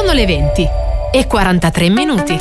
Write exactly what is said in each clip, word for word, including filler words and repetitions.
Sono le venti e quarantatré minuti.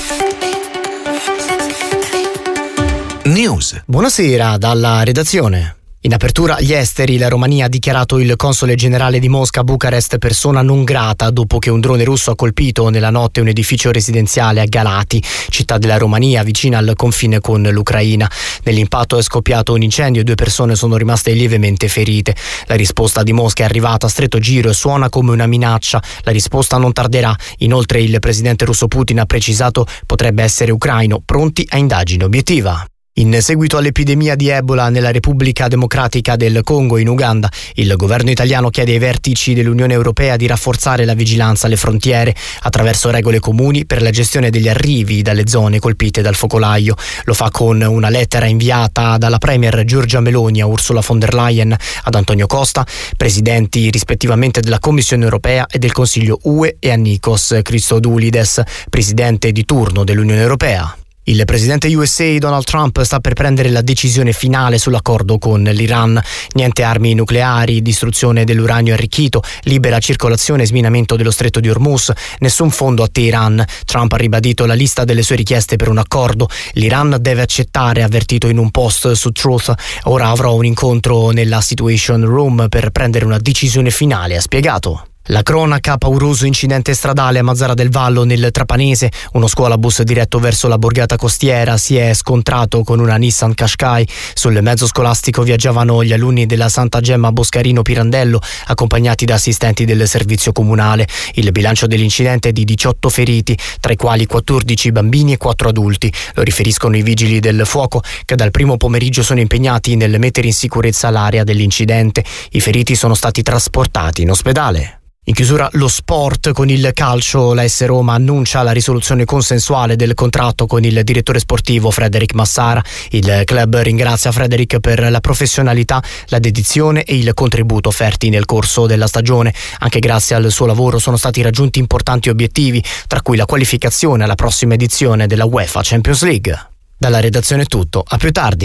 News. Buonasera dalla redazione. In apertura agli esteri, la Romania ha dichiarato il console generale di Mosca a Bucarest persona non grata dopo che un drone russo ha colpito nella notte un edificio residenziale a Galati, città della Romania vicina al confine con l'Ucraina. Nell'impatto è scoppiato un incendio e due persone sono rimaste lievemente ferite. La risposta di Mosca è arrivata a stretto giro e suona come una minaccia. La risposta non tarderà. Inoltre il presidente russo Putin ha precisato potrebbe essere ucraino, pronti a indagine obiettiva. In seguito all'epidemia di Ebola nella Repubblica Democratica del Congo in Uganda, il governo italiano chiede ai vertici dell'Unione Europea di rafforzare la vigilanza alle frontiere attraverso regole comuni per la gestione degli arrivi dalle zone colpite dal focolaio. Lo fa con una lettera inviata dalla premier Giorgia Meloni a Ursula von der Leyen, ad Antonio Costa, presidenti rispettivamente della Commissione Europea e del Consiglio U E, e a Nikos Christodoulides, presidente di turno dell'Unione Europea. Il presidente U S A Donald Trump sta per prendere la decisione finale sull'accordo con l'Iran. Niente armi nucleari, distruzione dell'uranio arricchito, libera circolazione e sminamento dello stretto di Hormuz, nessun fondo a Teheran. Trump ha ribadito la lista delle sue richieste per un accordo. L'Iran deve accettare, ha avvertito in un post su Truth. Ora avrò un incontro nella Situation Room per prendere una decisione finale, ha spiegato. La cronaca: pauroso incidente stradale a Mazzara del Vallo nel Trapanese. Uno scuolabus diretto verso la borgata costiera si è scontrato con una Nissan Qashqai. Sul mezzo scolastico viaggiavano gli alunni della Santa Gemma Boscarino Pirandello, accompagnati da assistenti del servizio comunale. Il bilancio dell'incidente è di diciotto feriti, tra i quali quattordici bambini e quattro adulti. Lo riferiscono i vigili del fuoco, che dal primo pomeriggio sono impegnati nel mettere in sicurezza l'area dell'incidente. I feriti sono stati trasportati in ospedale. In chiusura lo sport con il calcio. La S Roma annuncia la risoluzione consensuale del contratto con il direttore sportivo Frederic Massara. Il club ringrazia Frederic per la professionalità, la dedizione e il contributo offerti nel corso della stagione. Anche grazie al suo lavoro sono stati raggiunti importanti obiettivi, tra cui la qualificazione alla prossima edizione della UEFA Champions League. Dalla redazione è tutto, a più tardi.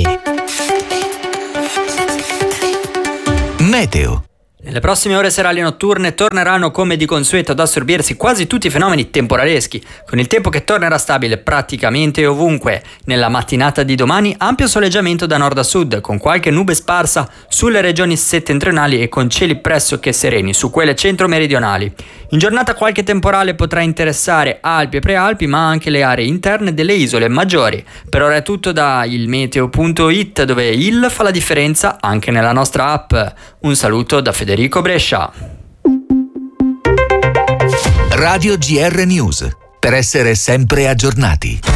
Meteo. Nelle prossime ore serali e notturne torneranno come di consueto ad assorbirsi quasi tutti i fenomeni temporaleschi, con il tempo che tornerà stabile praticamente ovunque. Nella mattinata di domani ampio soleggiamento da nord a sud, con qualche nube sparsa sulle regioni settentrionali e con cieli pressoché sereni su quelle centro-meridionali. In giornata qualche temporale potrà interessare Alpi e Prealpi, ma anche le aree interne delle isole maggiori. Per ora è tutto da ilmeteo punto it, dove il fa la differenza anche nella nostra app. Un saluto da Federico Brescia. Radio G R News, per essere sempre aggiornati.